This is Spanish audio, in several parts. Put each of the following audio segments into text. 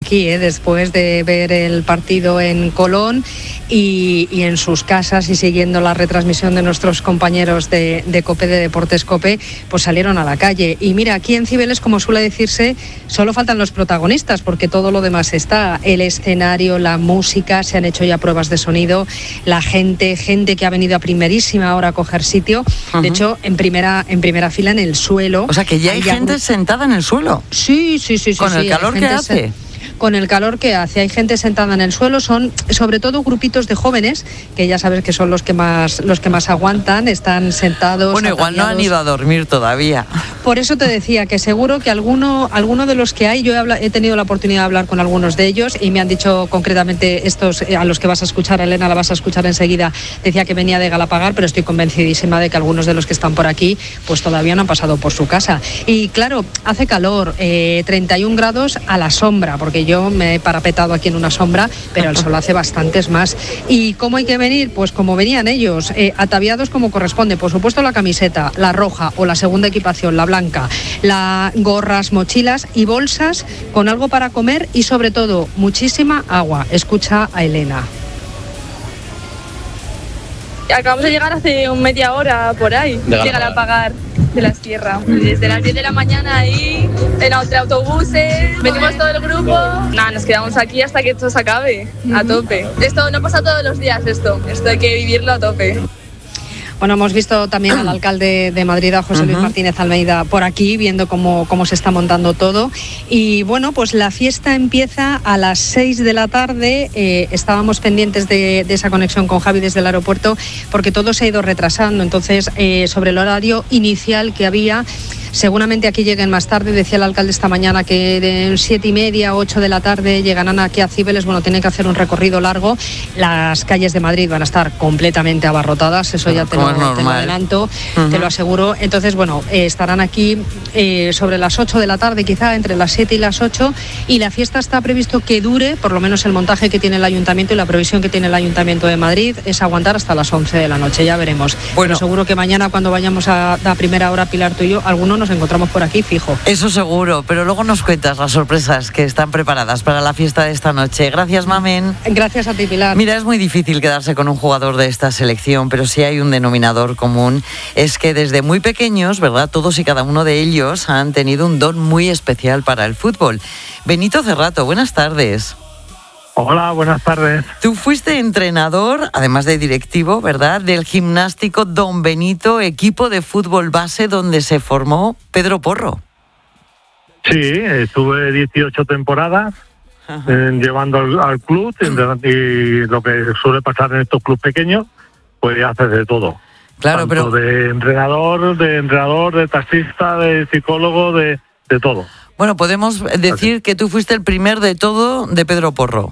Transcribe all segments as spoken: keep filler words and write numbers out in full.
aquí, ¿eh? Después de ver el partido en Colón y, y en sus casas y siguiendo la retransmisión de nuestros compañeros de, de COPE, de Deportes COPE, pues salieron a la calle. Y mira, aquí en Cibeles, como suele decirse, solo faltan los protagonistas, porque todo lo demás está: el escenario, la música, se han hecho ya pruebas de sonido, la gente, gente que ha venido a primerísima hora a coger sitio. Uh-huh. De hecho, en primera, en primera fila en el suelo. O sea, que ya hay, hay gente ya... sentada en el suelo. Sí, sí, sí. sí Con sí, el calor que hace. Se... Con el calor que hace, hay gente sentada en el suelo, son sobre todo grupitos de jóvenes, que ya sabes que son los que más los que más aguantan, están sentados. Bueno, igual ataviados. No han ido a dormir todavía. Por eso te decía que seguro que alguno, alguno de los que hay, yo he, habla, he tenido la oportunidad de hablar con algunos de ellos y me han dicho concretamente estos a los que vas a escuchar, Elena, la vas a escuchar enseguida, decía que venía de Galapagar, pero estoy convencidísima de que algunos de los que están por aquí pues todavía no han pasado por su casa. Y claro, hace calor, eh, treinta y un grados a la sombra, porque yo me he parapetado aquí en una sombra, pero el sol hace bastantes más. ¿Y cómo hay que venir? Pues como venían ellos, eh, ataviados como corresponde. Por supuesto, la camiseta, la roja o la segunda equipación, la blanca, las gorras, mochilas y bolsas con algo para comer y sobre todo muchísima agua. Escucha a Elena. Acabamos de llegar hace un media hora por ahí, llegar a pagar de la sierra. Desde las diez de la mañana ahí, en autobuses, venimos todo el grupo. Nada, nos quedamos aquí hasta que esto se acabe, a tope. Esto no pasa todos los días, esto. Esto hay que vivirlo a tope. Bueno, hemos visto también al alcalde de Madrid, a José Luis uh-huh. Martínez Almeida, por aquí, viendo cómo, cómo se está montando todo. Y bueno, pues la fiesta empieza a las seis de la tarde. Eh, estábamos pendientes de, de esa conexión con Javi desde el aeropuerto, porque todo se ha ido retrasando. Entonces, eh, sobre el horario inicial que había, seguramente aquí lleguen más tarde. Decía el alcalde esta mañana que de siete y media, ocho de la tarde llegarán aquí a Cibeles. Bueno, tienen que hacer un recorrido largo. Las calles de Madrid van a estar completamente abarrotadas, eso ya te lo, te lo adelanto, uh-huh. te lo aseguro. Entonces, bueno, eh, estarán aquí eh, sobre las ocho de la tarde, quizá entre las siete y las ocho, y la fiesta está previsto que dure, por lo menos el montaje que tiene el Ayuntamiento y la previsión que tiene el Ayuntamiento de Madrid es aguantar hasta las once de la noche, ya veremos. Bueno, pero seguro que mañana cuando vayamos a, a primera hora, Pilar, tú y yo, algunos nos encontramos por aquí, fijo. Eso seguro, pero luego nos cuentas las sorpresas que están preparadas para la fiesta de esta noche. Gracias, Mamen. Gracias a ti, Pilar. Mira, es muy difícil quedarse con un jugador de esta selección, pero sí hay un denominador común, es que desde muy pequeños, ¿verdad?, todos y cada uno de ellos han tenido un don muy especial para el fútbol. Benito Cerrato, buenas tardes. Hola, buenas tardes. Tú fuiste entrenador, además de directivo, ¿verdad?, del Gimnástico Don Benito, equipo de fútbol base donde se formó Pedro Porro. Sí, estuve dieciocho temporadas eh, llevando al, al club y, y lo que suele pasar en estos clubes pequeños, pues haces de todo. Claro, Tanto pero de entrenador, de entrenador, de taxista, de psicólogo, de, de todo. Bueno, podemos decir Así. que tú fuiste el primer de todo de Pedro Porro.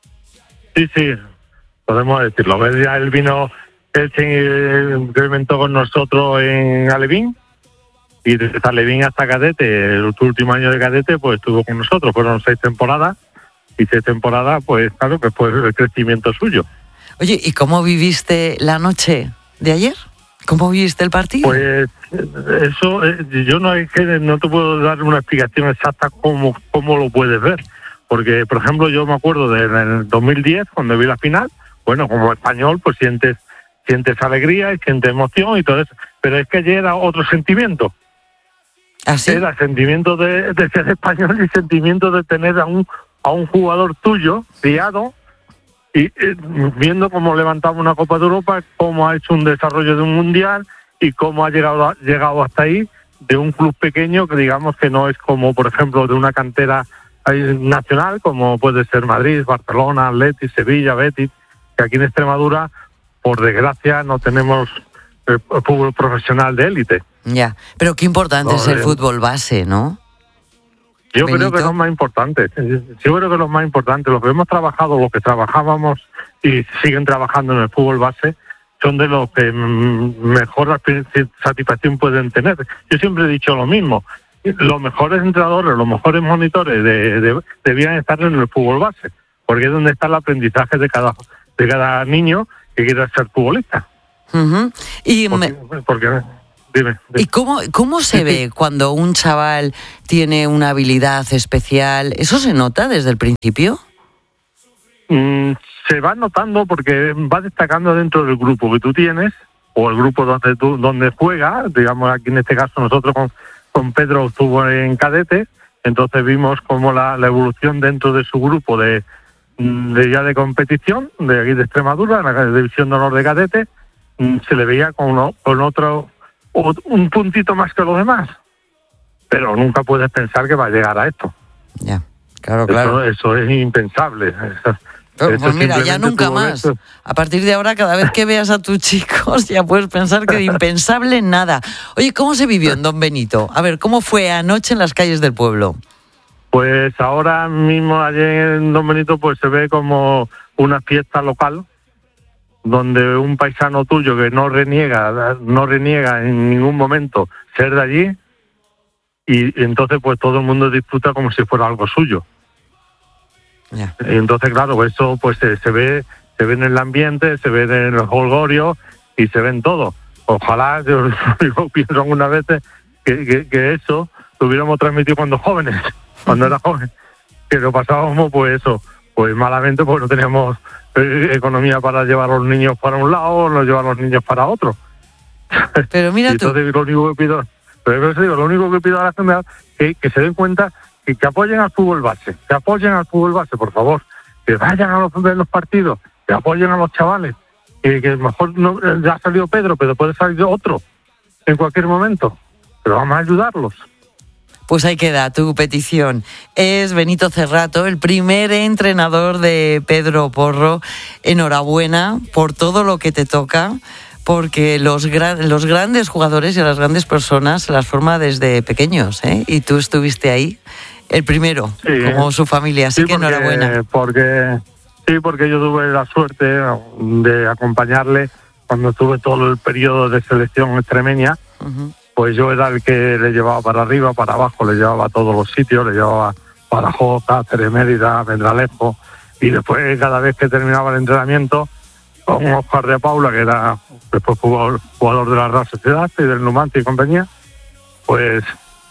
Sí, sí, podemos decirlo. Ya él vino, él se incrementó con nosotros en Alevín, y desde Alevín hasta cadete, el último año de cadete, pues estuvo con nosotros. Fueron seis temporadas, y seis temporadas, pues claro, que fue el crecimiento suyo. Oye, ¿y cómo viviste la noche de ayer? ¿Cómo viviste el partido? Pues eso, yo no, es que no te puedo dar una explicación exacta cómo, cómo lo puedes ver. Porque, por ejemplo, yo me acuerdo del dos mil diez, cuando vi la final, bueno, como español, pues sientes sientes alegría y sientes emoción y todo eso. Pero es que ayer era otro sentimiento. ¿Ah, sí? Era sentimiento de, de ser español y sentimiento de tener a un, a un jugador tuyo, criado, y eh, viendo cómo levantaba una Copa de Europa, cómo ha hecho un desarrollo de un mundial y cómo ha llegado, llegado hasta ahí de un club pequeño que digamos que no es como, por ejemplo, de una cantera nacional, como puede ser Madrid, Barcelona, Atleti, Sevilla, Betis, que aquí en Extremadura, por desgracia, no tenemos el fútbol profesional de élite. Ya, pero qué importante no, es el eh, fútbol base, ¿no? Yo Benito. creo que es lo más importante. Yo creo que es lo más importante. Los que hemos trabajado, los que trabajábamos y siguen trabajando en el fútbol base, son de los que mejor satisfacción pueden tener. Yo siempre he dicho lo mismo. Los mejores entrenadores, los mejores monitores de, de, debían estar en el fútbol base, porque es donde está el aprendizaje de cada de cada niño que quiera ser futbolista. Uh-huh. Y porque, me... porque dime. dime. ¿Y cómo, cómo se ve cuando un chaval tiene una habilidad especial? ¿Eso se nota desde el principio? Mm, se va notando porque va destacando dentro del grupo que tú tienes, o el grupo donde tú donde juega. Digamos, aquí en este caso nosotros con, con Pedro estuvo en cadete, entonces vimos como la, la evolución dentro de su grupo de, de ya de competición, de aquí de Extremadura, en la división de honor de cadete, se le veía con, uno, con otro, un puntito más que los demás. Pero nunca puedes pensar que va a llegar a esto. Ya, claro, claro. Eso, eso es impensable. Eso, Pero, pues mira, ya nunca más. Esto. A partir de ahora, cada vez que veas a tus chicos, ya puedes pensar que de impensable nada. Oye, ¿cómo se vivió en Don Benito? A ver, ¿cómo fue anoche en las calles del pueblo? Pues ahora mismo, allí en Don Benito, pues se ve como una fiesta local, donde un paisano tuyo que no reniega, no reniega en ningún momento ser de allí, y, y entonces pues todo el mundo disfruta como si fuera algo suyo. Yeah. Y entonces, claro, eso pues se, se ve se ve en el ambiente, se ve en los holgorios y se ve en todo. Ojalá, yo, yo pienso algunas veces que, que, que eso lo hubiéramos transmitido cuando jóvenes, cuando era joven, que lo pasábamos pues eso, pues malamente, pues no teníamos eh, economía para llevar a los niños para un lado o no llevar a los niños para otro. Pero mira, y entonces tú... lo único que pido, pero eso digo, lo único que pido a la gente es que, que se den cuenta que, que apoyen al fútbol base, que apoyen al fútbol base, por favor, que vayan a los, a los partidos, que apoyen a los chavales, que, que mejor no, ya ha salido Pedro, pero puede salir otro en cualquier momento, pero vamos a ayudarlos. Pues ahí queda tu petición. Es Benito Cerrato, el primer entrenador de Pedro Porro. Enhorabuena por todo lo que te toca, porque los, gran, los grandes jugadores y a las grandes personas se las forma desde pequeños, ¿eh? Y tú estuviste ahí, el primero, sí, como su familia, así sí, que porque, enhorabuena. Porque, sí, porque yo tuve la suerte de acompañarle cuando tuve todo el periodo de selección extremeña. Uh-huh. Pues yo era el que le llevaba para arriba, para abajo, le llevaba a todos los sitios, le llevaba para Badajoz, Cáceres, Mérida, Pedralejos, y después cada vez que terminaba el entrenamiento, con Oscar de Paula, que era después jugador, jugador de la Real Sociedad y del Numancia y compañía, pues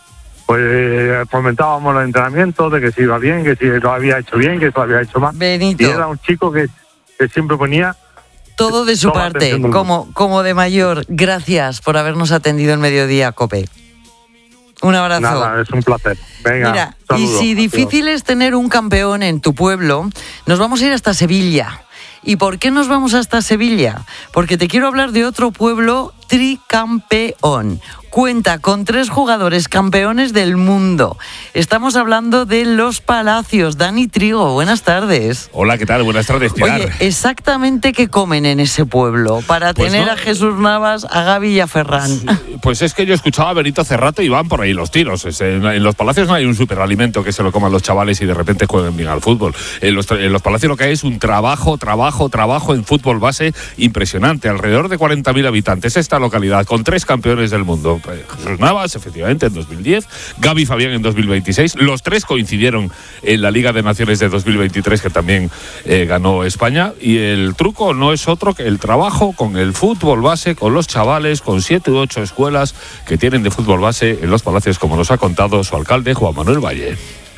pues comentábamos los entrenamientos de que si iba bien, que si lo había hecho bien, que si lo había hecho mal. Benito. Y era un chico que, que siempre ponía... Todo de su parte, como, como de mayor. Gracias por habernos atendido en Mediodía, COPE. Un abrazo. Nada, es un placer. Venga, mira, saludos. Y si difícil es tener un campeón en tu pueblo, nos vamos a ir hasta Sevilla. ¿Y por qué nos vamos hasta Sevilla? Porque te quiero hablar de otro pueblo tricampeón. Cuenta con tres jugadores campeones del mundo. Estamos hablando de Los Palacios. Dani Trigo, buenas tardes. Hola, ¿qué tal? Buenas tardes, Pilar. Oye, ¿exactamente qué comen en ese pueblo para pues tener no. a Jesús Navas, a Gaby y a Ferran? Pues es que yo escuchaba a Benito Cerrato y van por ahí los tiros. En, en Los Palacios no hay un superalimento que se lo coman los chavales y de repente jueguen bien al fútbol. En los, en los Palacios lo que hay es un trabajo, trabajo, trabajo en fútbol base impresionante. Alrededor de cuarenta mil habitantes esta localidad, con tres campeones del mundo. Jesús Navas, efectivamente, en dos mil diez, Gaby y Fabián en dos mil veintiséis. Los tres coincidieron en la Liga de Naciones de dos mil veintitrés, que también eh, ganó España. Y el truco no es otro que el trabajo con el fútbol base, con los chavales, con siete u ocho escuelas que tienen de fútbol base en Los Palacios, como nos ha contado su alcalde, Juan Manuel Valle.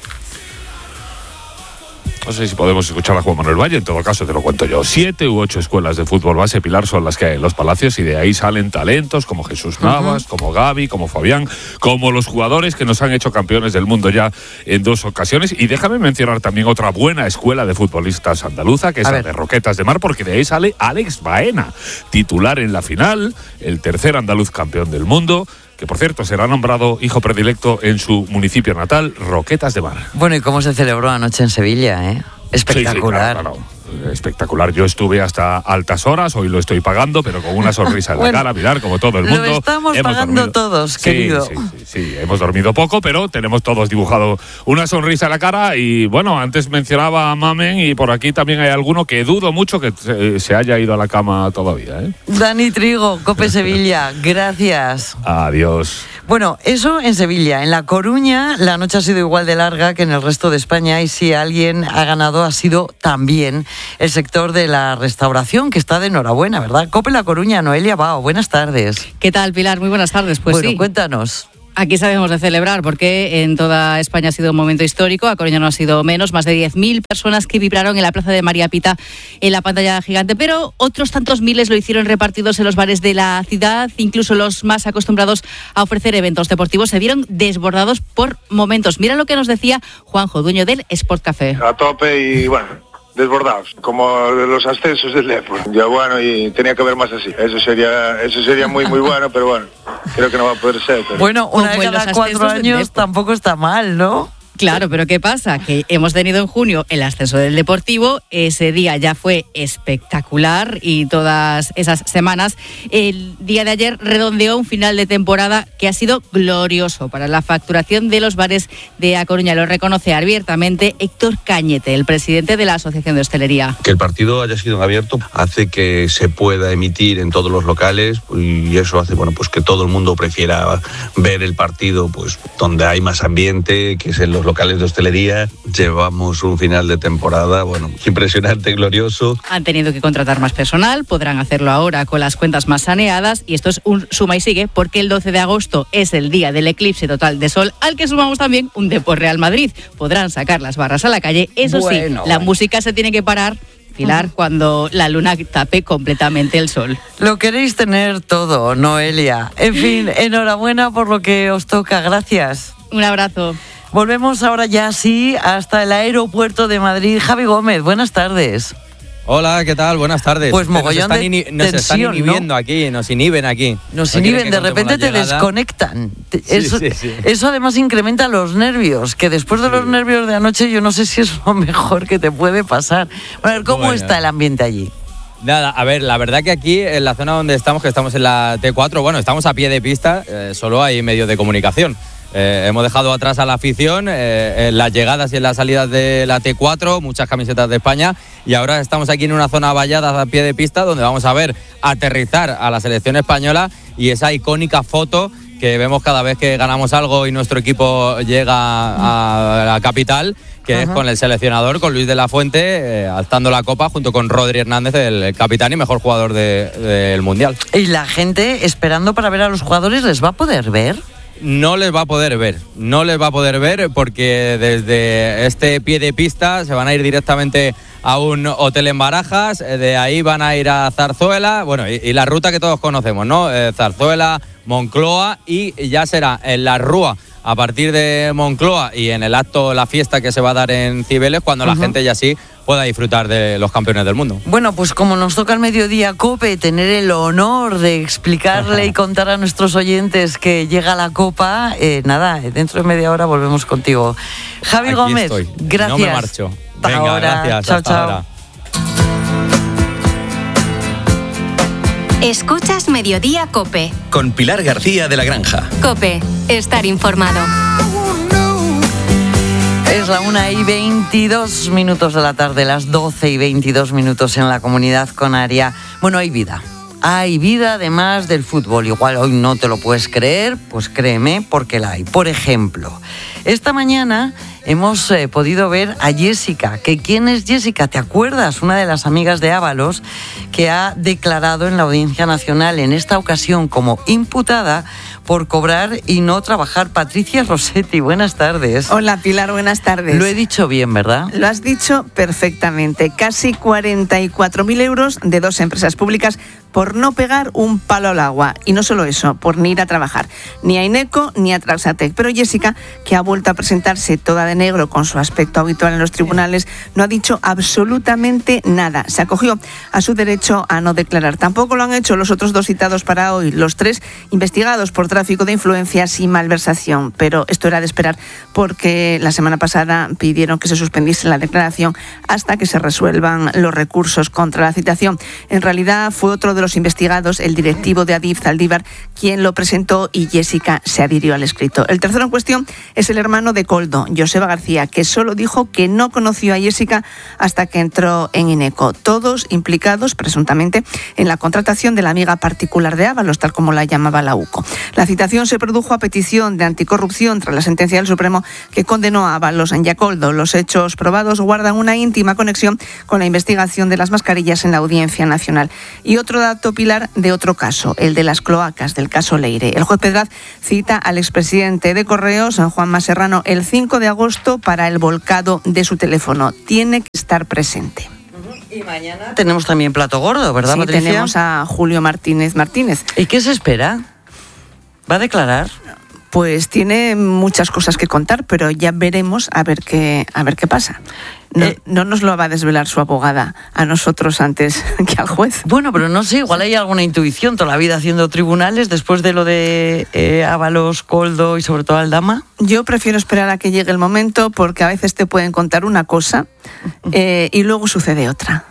No sé si podemos escuchar a Juan Manuel Valle, en todo caso te lo cuento yo. Siete u ocho escuelas de fútbol base, Pilar, son las que hay en Los Palacios, y de ahí salen talentos como Jesús Navas, uh-huh. como Gaby, como Fabián, como los jugadores que nos han hecho campeones del mundo ya en dos ocasiones. Y déjame mencionar también otra buena escuela de futbolistas andaluza, que es a la ver. de Roquetas de Mar, porque de ahí sale Alex Baena, titular en la final, el tercer andaluz campeón del mundo, que por cierto será nombrado hijo predilecto en su municipio natal, Roquetas de Mar. Bueno, ¿y cómo se celebró anoche en Sevilla, eh? Espectacular. Sí, sí, claro, claro. Espectacular. Yo estuve hasta altas horas, hoy lo estoy pagando, pero con una sonrisa en bueno, la cara, Pilar, como todo el mundo. Lo estamos hemos pagando dormido. todos, sí, querido. Sí, sí, sí, hemos dormido poco, pero tenemos todos dibujado una sonrisa en la cara. Y bueno, antes mencionaba a Mamen, y por aquí también hay alguno que dudo mucho que se, se haya ido a la cama todavía, ¿eh? Dani Trigo, COPE Sevilla, gracias. Adiós. Bueno, eso en Sevilla. En La Coruña la noche ha sido igual de larga que en el resto de España, y si alguien ha ganado ha sido también el sector de la restauración, que está de enhorabuena, ¿verdad? COPE La Coruña, Noelia Bao, buenas tardes. ¿Qué tal, Pilar? Muy buenas tardes. Pues bueno, sí. Cuéntanos. Aquí sabemos de celebrar porque en toda España ha sido un momento histórico, a Coruña no ha sido menos, más de diez mil personas que vibraron en la plaza de María Pita en la pantalla gigante, pero otros tantos miles lo hicieron repartidos en los bares de la ciudad, incluso los más acostumbrados a ofrecer eventos deportivos se vieron desbordados por momentos. Mira lo que nos decía Juanjo, dueño del Sport Café. A tope y bueno, desbordados, como los ascensos del Depor. Ya bueno, y tenía que haber más así. Eso sería, eso sería muy muy bueno, pero bueno, creo que no va a poder ser. Pero... Bueno, una de cada cuatro años tampoco está mal, ¿no? Claro, pero ¿qué pasa? Que hemos tenido en junio el ascenso del Deportivo, ese día ya fue espectacular y todas esas semanas, el día de ayer redondeó un final de temporada que ha sido glorioso para la facturación de los bares de A Coruña. Lo reconoce abiertamente Héctor Cañete, el presidente de la Asociación de Hostelería. Que el partido haya sido en abierto hace que se pueda emitir en todos los locales y eso hace bueno pues que todo el mundo prefiera ver el partido pues donde hay más ambiente, que es en los locales de hostelería. Llevamos un final de temporada, bueno, impresionante, glorioso. Han tenido que contratar más personal, podrán hacerlo ahora con las cuentas más saneadas y esto es un suma y sigue porque el doce de agosto es el día del eclipse total de sol al que sumamos también un Depor Real Madrid. Podrán sacar las barras a la calle, eso bueno, sí, la bueno. música se tiene que parar, Pilar, uh-huh. cuando la luna tape completamente el sol. Lo queréis tener todo, Noelia. En fin, enhorabuena por lo que os toca, gracias. Un abrazo. Volvemos ahora ya sí hasta el aeropuerto de Madrid. Javi Gómez, buenas tardes. Hola, ¿qué tal? Buenas tardes. Pues mogollón nos de ini- Nos tensión, están inhibiendo ¿no? aquí, nos inhiben aquí. Nos no inhiben, de repente te desconectan. Sí, eso, sí, sí. eso además incrementa los nervios, que después de los sí. nervios de anoche yo no sé si es lo mejor que te puede pasar. Bueno, a ver, ¿cómo bueno. está el ambiente allí? Nada, a ver, la verdad que aquí, en la zona donde estamos, que estamos en la T cuatro, bueno, estamos a pie de pista, eh, solo hay medios de comunicación. Eh, hemos dejado atrás a la afición eh, en las llegadas y en las salidas de la T cuatro, muchas camisetas de España, y ahora estamos aquí en una zona vallada a pie de pista donde vamos a ver aterrizar a la selección española y esa icónica foto que vemos cada vez que ganamos algo y nuestro equipo llega a la capital, que Ajá. es con el seleccionador, con Luis de la Fuente, eh, alzando la copa junto con Rodri Hernández, el capitán y mejor jugador de, del Mundial. ¿Y la gente esperando para ver a los jugadores les va a poder ver? No les va a poder ver, no les va a poder ver porque desde este pie de pista se van a ir directamente a un hotel en Barajas, de ahí van a ir a Zarzuela, bueno, y, y la ruta que todos conocemos, ¿no? Eh, Zarzuela, Moncloa y ya será en la Rúa a partir de Moncloa y en el acto, la fiesta que se va a dar en Cibeles, cuando uh-huh. la gente ya sí pueda disfrutar de los campeones del mundo. Bueno, pues como nos toca el mediodía COPE tener el honor de explicarle y contar a nuestros oyentes que llega la copa, eh, nada, dentro de media hora volvemos contigo. Javi Aquí Gómez, estoy. gracias. No me marcho. Venga, ahora. gracias. Chao, hasta chao. ahora. Escuchas Mediodía COPE. Con Pilar García de la Granja. COPE, estar informado. Es la una y veintidós minutos de la tarde, las doce y veintidós minutos en la Comunidad Canaria. Bueno, hay vida. Hay vida además del fútbol. Igual hoy no te lo puedes creer, pues créeme, porque la hay. Por ejemplo, esta mañana hemos eh, podido ver a Jessica. ¿Que quién es Jessica? ¿Te acuerdas? Una de las amigas de Ábalos que ha declarado en la Audiencia Nacional, en esta ocasión como imputada por cobrar y no trabajar. Patricia Rossetti, buenas tardes. Hola Pilar, buenas tardes. Lo he dicho bien, ¿verdad? Lo has dicho perfectamente. Casi cuarenta y cuatro mil euros de dos empresas públicas por no pegar un palo al agua. Y no solo eso, por ni ir a trabajar, ni a INECO ni a Traxatec. Pero Jessica, que ha vuelto a presentarse toda de negro con su aspecto habitual en los tribunales, no ha dicho absolutamente nada. Se acogió a su derecho a no declarar. Tampoco lo han hecho los otros dos citados para hoy, los tres investigados por tráfico de influencias y malversación. Pero esto era de esperar porque la semana pasada pidieron que se suspendiese la declaración hasta que se resuelvan los recursos contra la citación. En realidad fue otro de los investigados, el directivo de Adif, Zaldívar, quien lo presentó y Jessica se adhirió al escrito. El tercero en cuestión es el hermano de Koldo, Joseba García, que solo dijo que no conoció a Jessica hasta que entró en INECO. Todos implicados, presuntamente, en la contratación de la amiga particular de Ábalos, tal como la llamaba la UCO. La citación se produjo a petición de Anticorrupción tras la sentencia del Supremo que condenó a Ábalos y a Koldo. Los hechos probados guardan una íntima conexión con la investigación de las mascarillas en la Audiencia Nacional. Y otro dato, Pilar, de otro caso, el de las cloacas, del caso Leire. El juez Pedraz cita al expresidente de Correos, Juanma Serrano, el cinco de agosto para el volcado de su teléfono. Tiene que estar presente. Y mañana tenemos también plato gordo, ¿verdad, sí, Patricia? Tenemos a Julio Martínez Martínez. ¿Y qué se espera? ¿Va a declarar? Pues tiene muchas cosas que contar, pero ya veremos a ver qué, a ver qué pasa. No, eh, no nos lo va a desvelar su abogada a nosotros antes que al juez. Bueno, pero no sé, igual hay alguna intuición toda la vida haciendo tribunales después de lo de eh, Ábalos, Koldo y sobre todo Aldama. Yo prefiero esperar a que llegue el momento porque a veces te pueden contar una cosa eh, y luego sucede otra.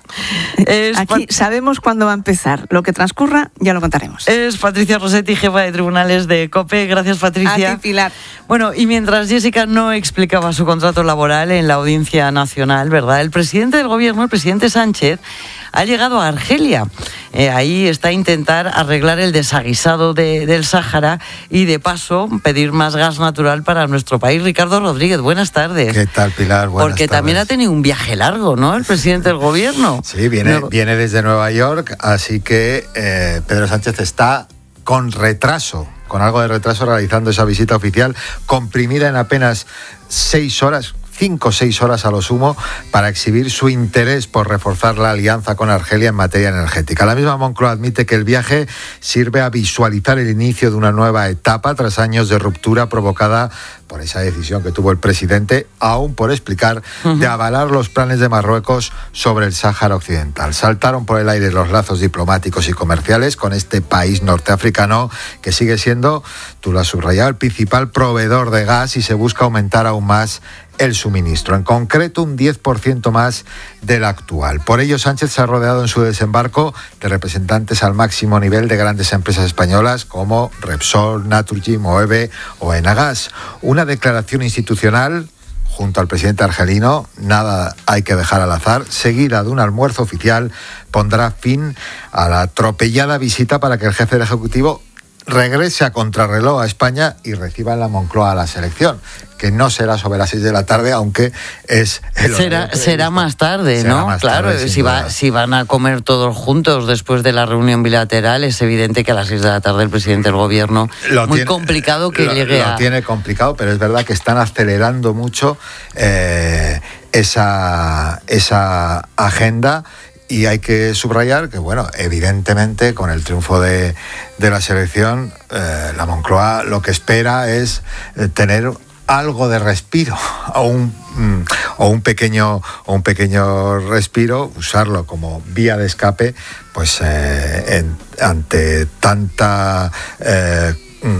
Es Aquí Pat- sabemos cuándo va a empezar. Lo que transcurra ya lo contaremos. Es Patricia Rossetti, jefa de tribunales de COPE. Gracias, Patricia. A ti, Pilar. Bueno, y mientras Jessica no explicaba su contrato laboral en la Audiencia Nacional, ¿verdad? El presidente del gobierno, el presidente Sánchez, ha llegado a Argelia. Eh, ahí está a intentar arreglar el desaguisado de, del Sáhara y, de paso, pedir más gas natural para nuestro país. Ricardo Rodríguez, buenas tardes. ¿Qué tal, Pilar? Buenas Porque tardes. También ha tenido un viaje largo, ¿no?, el presidente del gobierno. Sí, viene, no. viene desde Nueva York, así que eh, Pedro Sánchez está con retraso, con algo de retraso, realizando esa visita oficial, comprimida en apenas seis horas, cinco o seis horas a lo sumo, para exhibir su interés por reforzar la alianza con Argelia en materia energética. La misma Moncloa admite que el viaje sirve a visualizar el inicio de una nueva etapa tras años de ruptura provocada por esa decisión que tuvo el presidente, aún por explicar, de avalar los planes de Marruecos sobre el Sáhara Occidental. Saltaron por el aire los lazos diplomáticos y comerciales con este país norteafricano que sigue siendo, tú lo has subrayado, el principal proveedor de gas, y se busca aumentar aún más el suministro, en concreto un diez por ciento más del actual. Por ello, Sánchez se ha rodeado en su desembarco de representantes al máximo nivel de grandes empresas españolas como Repsol, Naturgy, Moeve o Enagas. Una declaración institucional junto al presidente argelino, nada hay que dejar al azar, seguida de un almuerzo oficial, pondrá fin a la atropellada visita para que el jefe del Ejecutivo regrese a contrarreloj a España y reciba en la Moncloa a la selección, que no será sobre las seis de la tarde, aunque es el será será más tarde, será ¿no? Más claro, tarde, si va, si van a comer todos juntos después de la reunión bilateral, es evidente que a las seis de la tarde el presidente del gobierno, lo muy tiene, complicado que lo, llegue lo a... Lo tiene complicado, pero es verdad que están acelerando mucho eh, esa, esa agenda. Y hay que subrayar que, bueno, evidentemente con el triunfo de, de la selección, eh, la Moncloa lo que espera es eh, tener algo de respiro o un, mm, o un pequeño o un pequeño respiro, usarlo como vía de escape, pues eh, en, ante tanta eh,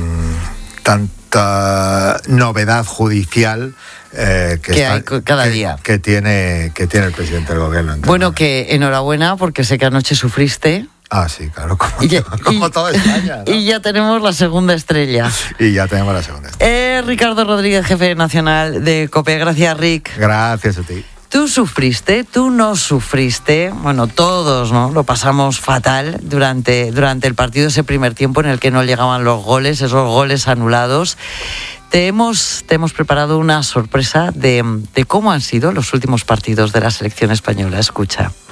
mm, tanta novedad judicial. Eh, que que está, hay cada que, día que tiene que tiene el presidente del gobierno. Bueno, que enhorabuena, porque sé que anoche sufriste. Ah, sí, claro, como, y ya, como y, toda España, ¿no? Y ya tenemos la segunda estrella. Y ya tenemos la segunda estrella. Eh, Ricardo Rodríguez, jefe nacional de COPE. Gracias, Rick. Gracias a ti. Tú sufriste, tú no sufriste, bueno, todos, ¿no? Lo pasamos fatal durante, durante el partido, ese primer tiempo en el que no llegaban los goles, esos goles anulados. Te hemos, te hemos preparado una sorpresa de, de cómo han sido los últimos partidos de la selección española. Escucha.